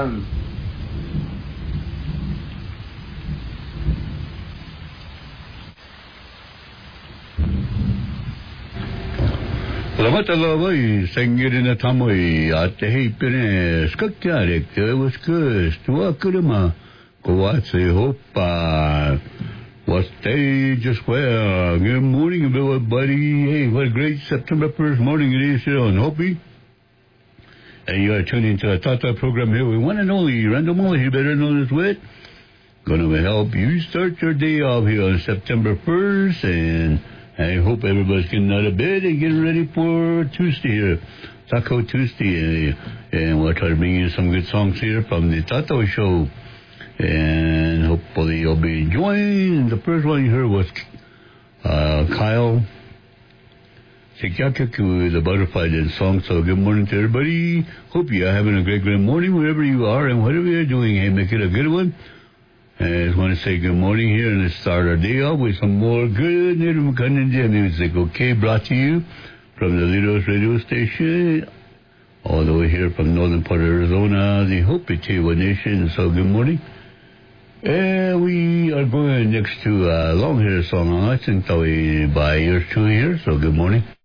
Lamatalabai, Sangirina Tamoi, Atehi Pine, Skakyarik, was good, Tuakurima, Kowatsi, Hopa, was they just well. Good morning, everybody. Hey, what a great September 1st morning it is here on Hopi. And you are tuning to the Tata program here. We want to know you, Randall Mullis, you better know this with. Gonna help you start your day off here on September 1st, and I hope everybody's getting out of bed and getting ready for Tuesday here, Taco Tuesday, and we'll try to bring you some good songs here from the Tato Show, and hopefully you'll be enjoying. The first one you heard was Kyle Sikyaku, the Butterfly Dance song. So good morning to everybody. Hope you're having a great morning wherever you are and whatever you're doing. Hey, make it a good one. I just want to say good morning here and let's start our day off with some more good Native Indian music. Okay, brought to you from the Litos radio station, all the way here from northern part of Arizona, the Hopi Tewa Nation. So good morning. And we are going next to a long hair song, I think, by yours truly here. So good morning.